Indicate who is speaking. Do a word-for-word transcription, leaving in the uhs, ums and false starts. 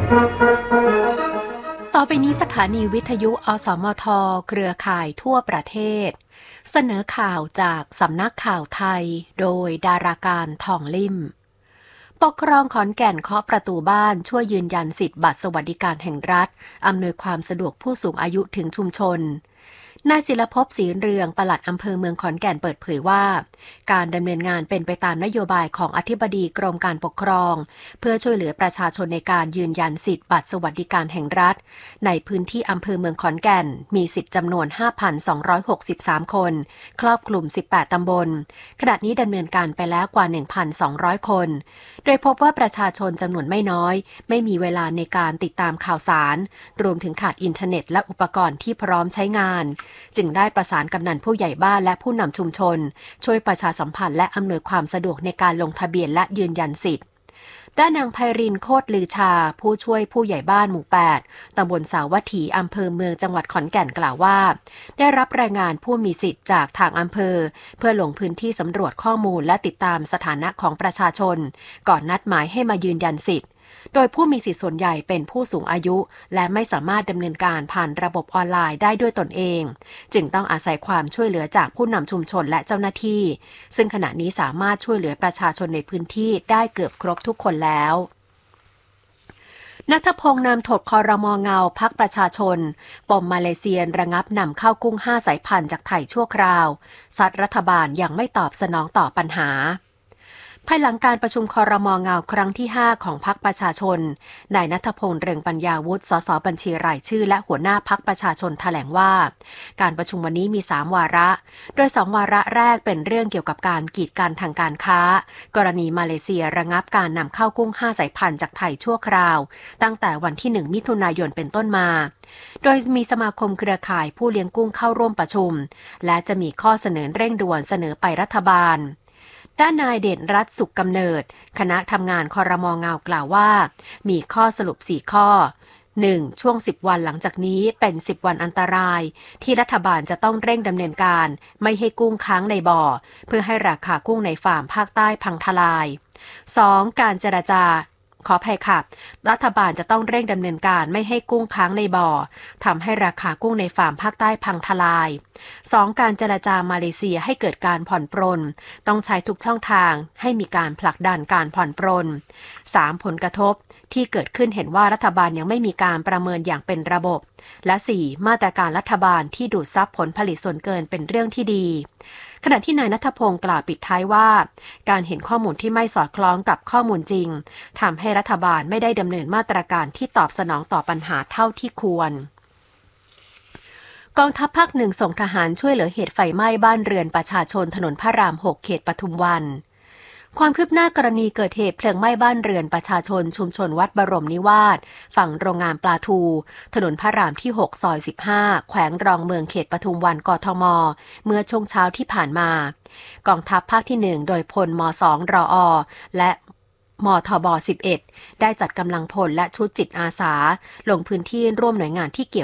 Speaker 1: ต่อไปนี้สถานีวิทยุอสมทเครือข่ายทั่วประเทศเสนอข่าวจากสำนักข่าวไทยโดยดาราการทองลิ่มปกครองขอนแก่นเคาะประตูบ้านช่วยยืนยันสิทธิบัตรสวัสดิการแห่งรัฐอำนวยความสะดวกผู้สูงอายุถึงชุมชนนายจิรภพศรีเรืองปลัดอำเภอเมืองขอนแก่นเปิดเผยว่าการดำเนินงานเป็นไปตามนโยบายของอธิบดีกรมการปกครองเพื่อช่วยเหลือประชาชนในการยืนยันสิทธิบัตรสวัสดิการแห่งรัฐในพื้นที่อำเภอเมืองขอนแก่นมีสิทธิจำนวน ห้าพันสองร้อยหกสิบสาม คนครอบคลุมสิบแปดตำบลขณะนี้ดำเนินการไปแล้วกว่า หนึ่งพันสองร้อย คนโดยพบว่าประชาชนจำนวนไม่น้อยไม่มีเวลาในการติดตามข่าวสารรวมถึงขาดอินเทอร์เน็ตและอุปกรณ์ที่พร้อมใช้งานจึงได้ประสานกำนันผู้ใหญ่บ้านและผู้นำชุมชนช่วยประชาสัมพันธ์และอำนวยความสะดวกในการลงทะเบียนและยืนยันสิทธิ์ด้านนางไพรินโคตรลือชาผู้ช่วยผู้ใหญ่บ้านหมู่แปดตำบลสาวัตถีอำเภอเมืองจังหวัดขอนแก่นกล่าวว่าได้รับรายงานผู้มีสิทธิ์จากทางอำเภอเพื่อลงพื้นที่สำรวจข้อมูลและติดตามสถานะของประชาชนก่อนนัดหมายให้มายืนยันสิทธิ์โดยผู้มีสิทธิส่วนใหญ่เป็นผู้สูงอายุและไม่สามารถดำเนินการผ่านระบบออนไลน์ได้ด้วยตนเองจึงต้องอาศัยความช่วยเหลือจากผู้นำชุมชนและเจ้าหน้าที่ซึ่งขณะนี้สามารถช่วยเหลือประชาชนในพื้นที่ได้เกือบครบทุกคนแล้วณัฐพงษ์นามถดครม.เงาพรรคประชาชนปมมาเลเซียระงับนำเข้ากุ้งห้าสายพันธุ์จากไทยชั่วคราวซัดรัฐบาลยังไม่ตอบสนองต่อปัญหาภายหลังการประชุมครม.เงาครั้งที่ห้าของพรรคประชาชนนายณัฐพงษ์เรืองปัญญาวุฒิสสบัญชีรายชื่อและหัวหน้าพรรคประชาชนแถลงว่าการประชุมวันนี้มีสามวาระโดยสองวาระแรกเป็นเรื่องเกี่ยวกับการกีดกันทางการค้ากรณีมาเลเซียระงับการนำเข้ากุ้งห้าสายพันธุ์จากไทยชั่วคราวตั้งแต่วันที่หนึ่งมิถุนายนเป็นต้นมาโดยมีสมาคมเครือข่ายผู้เลี้ยงกุ้งเข้าร่วมประชุมและจะมีข้อเสนอเร่งด่วนเสนอไปรัฐบาลด้านนายเด่นรัตน์สุขกำเนิดคณะทำงานครม.เงากล่าวว่ามีข้อสรุปสี่ข้อ หนึ่ง. ช่วงสิบวันหลังจากนี้เป็นสิบวันอันตรายที่รัฐบาลจะต้องเร่งดำเนินการไม่ให้กุ้งค้างในบ่อเพื่อให้ราคากุ้งในฟาร์มภาคใต้พังทลาย สอง. การเจรจาขออภัยค่ะรัฐบาลจะต้องเร่งดำเนินการไม่ให้กุ้งค้างในบ่อทำให้ราคากุ้งในฟาร์มภาคใต้พังทลาย สอง. การเจรจามาเลเซียให้เกิดการผ่อนปรนต้องใช้ทุกช่องทางให้มีการผลักดันการผ่อนปรน สาม. ผลกระทบที่เกิดขึ้นเห็นว่ารัฐบาลยังไม่มีการประเมินอย่างเป็นระบบและ สี่. มาตรการรัฐบาลที่ดูดซับผลผลิตส่วนเกินเป็นเรื่องที่ดีขณะที่นายณัฐพงศ์กล่าวปิดท้ายว่าการเห็นข้อมูลที่ไม่สอดคล้องกับข้อมูลจริงทำให้รัฐบาลไม่ได้ดำเนินมาตรการที่ตอบสนองต่อปัญหาเท่าที่ควรกองทัพภาคหนึ่งส่งทหารช่วยเหลือเหตุไฟไหม้บ้านเรือนประชาชนถนนพระรามหกเขตปทุมวันความคืบหน้ากรณีเกิดเหตุเพลิงไหม้บ้านเรือนประชาชนชุมชนวัดบรมนิวาสฝั่งโรงงานปลาทูถนนพระรามที่หกซอยสิบห้าแขวงรองเมืองเขตปทุมวันกทมเมื่อช่วงเช้าที่ผ่านมากองทัพภาคที่หนึ่งโดยพลมสองรอและมทบสิบเอ็ดได้จัดกำลังพลและชุดจิตอาสาลงพื้นที่ร่วมหน่วยงานที่เกี่ยว